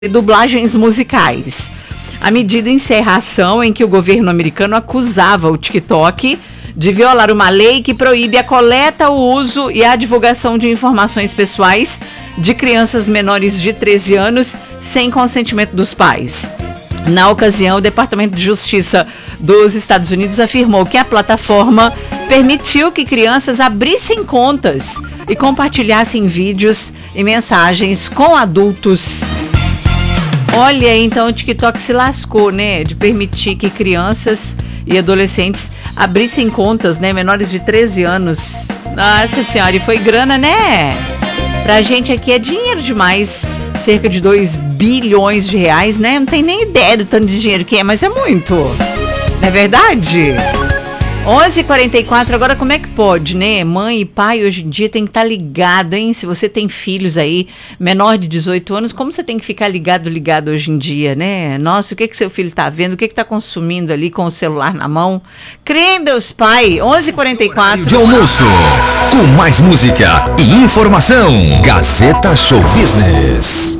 e dublagens musicais. A medida encerra a ação em que o governo americano acusava o TikTok de violar uma lei que proíbe a coleta, o uso e a divulgação de informações pessoais de crianças menores de 13 anos sem consentimento dos pais. Na ocasião, o Departamento de Justiça dos Estados Unidos afirmou que a plataforma permitiu que crianças abrissem contas e compartilhassem vídeos e mensagens com adultos. Olha, então o TikTok se lascou, né? De permitir que crianças e adolescentes abrissem contas, né? Menores de 13 anos. Nossa senhora, e foi grana, né? Pra gente aqui é dinheiro demais. Cerca de 2 bilhões de reais, né? Não tem nem ideia do tanto de dinheiro que é, mas é muito. Não é verdade? 11h44, agora como é que pode, né? Mãe e pai hoje em dia tem que estar ligado, hein? Se você tem filhos aí, menor de 18 anos, como você tem que ficar ligado hoje em dia, né? Nossa, o que seu filho tá vendo? O que tá consumindo ali com o celular na mão? Crê em Deus Pai, 11h44. De almoço, com mais música e informação. Gazeta Show Business.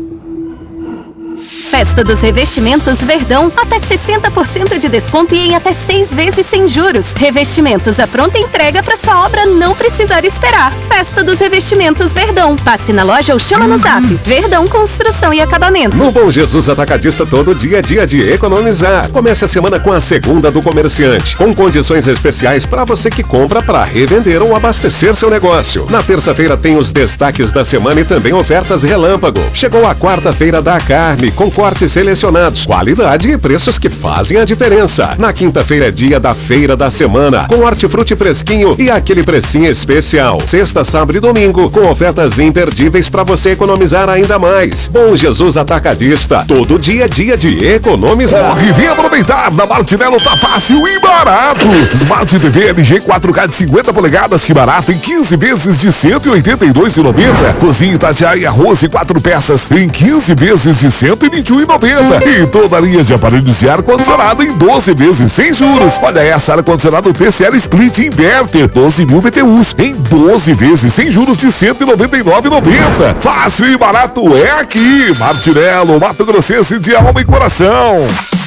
Festa dos Revestimentos Verdão, até 60% de desconto e em até 6 vezes sem juros. Revestimentos à pronta entrega para sua obra não precisar esperar. Festa dos Revestimentos Verdão. Passe na loja ou chama no zap. Verdão Construção e Acabamento. No Bom Jesus Atacadista, todo dia é dia de economizar. Comece a semana com a segunda do comerciante, com condições especiais para você que compra para revender ou abastecer seu negócio. Na terça-feira tem os destaques da semana e também ofertas relâmpago. Chegou a quarta-feira da carne, com cortes selecionados, qualidade e preços que fazem a diferença. Na quinta-feira é dia da feira da semana, com hortifruti fresquinho e aquele precinho especial. Sexta, sábado e domingo, com ofertas imperdíveis para você economizar ainda mais. Bom Jesus Atacadista, todo dia é dia de economizar. Corre, vem aproveitar, na Martinello tá fácil e barato. Smart TV LG 4K de 50 polegadas, que barato, em 15 vezes de R$ 182,90. Cozinha Itatiaia arroz e 4 peças em 15 vezes de R$ 121,90. E toda a linha de aparelhos de ar-condicionado em 12 vezes sem juros. Olha essa, ar-condicionado TCL Split Inverter 12.000 BTUs em 12 vezes sem juros de R$ 199,90. Fácil e barato é aqui. Martinello, Mato Grossense de alma e coração.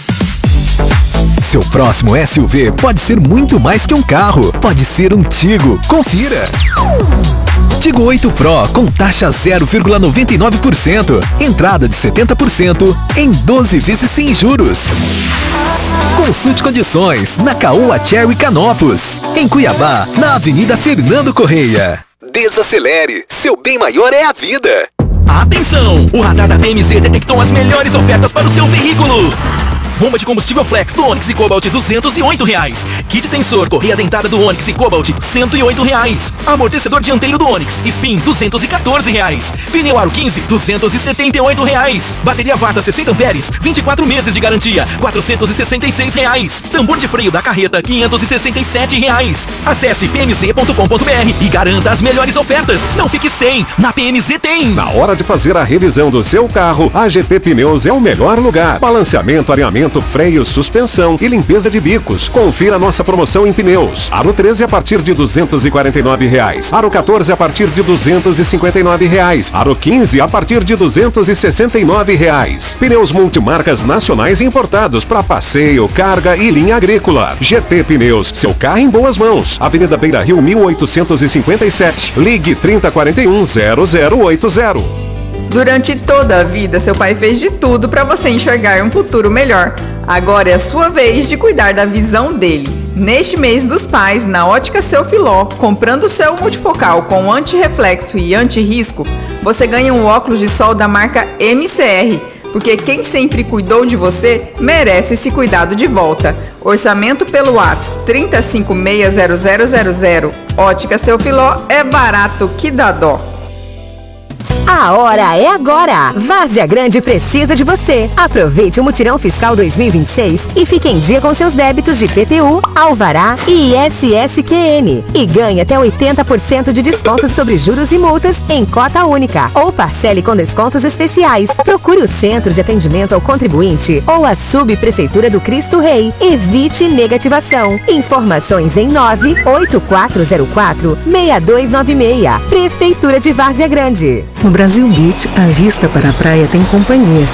Seu próximo SUV pode ser muito mais que um carro. Pode ser um Tigo. Confira. Tigo 8 Pro com taxa 0,99%, entrada de 70% em 12 vezes sem juros. Consulte condições na Caoa Cherry Canopus, em Cuiabá, na Avenida Fernando Correia. Desacelere, seu bem maior é a vida. Atenção! O radar da PMZ detectou as melhores ofertas para o seu veículo. Bomba de combustível Flex do Onix e Cobalt, R$208. Kit tensor, correia dentada do Onix e Cobalt, R$108. Amortecedor dianteiro do Onix, Spin, R$214. Pneu Aro 15, R$278. Bateria Varta 60 amperes, 24 meses de garantia, R$466. Tambor de freio da carreta, R$567. Acesse pmz.com.br e garanta as melhores ofertas. Não fique sem, na PMZ tem. Na hora de fazer a revisão do seu carro, a GP Pneus é o melhor lugar. Balanceamento, alinhamento, freio, suspensão e limpeza de bicos. Confira nossa promoção em pneus. Aro 13 a partir de R$249. Aro 14 a partir de R$259. Aro 15 a partir de R$269. Pneus multimarcas nacionais importados para passeio, carga e linha agrícola. GP Pneus, seu carro em boas mãos. Avenida Beira Rio 1857. Ligue 3041-0080. Durante toda a vida, seu pai fez de tudo para você enxergar um futuro melhor. Agora é a sua vez de cuidar da visão dele. Neste mês dos pais, na Ótica Seu Filó, comprando o seu multifocal com anti-reflexo e anti-risco, você ganha um óculos de sol da marca MCR, porque quem sempre cuidou de você merece esse cuidado de volta. Orçamento pelo WhatsApp 30560000. Ótica Seu Filó é barato que dá dó. A hora é agora! Várzea Grande precisa de você. Aproveite o Mutirão Fiscal 2026 e fique em dia com seus débitos de PTU, Alvará e ISSQN. E ganhe até 80% de descontos sobre juros e multas em cota única. Ou parcele com descontos especiais. Procure o Centro de Atendimento ao Contribuinte ou a Subprefeitura do Cristo Rei. Evite negativação. Informações em 98404-6296. Prefeitura de Várzea Grande. Brasil Beach, a vista para a praia tem companhia.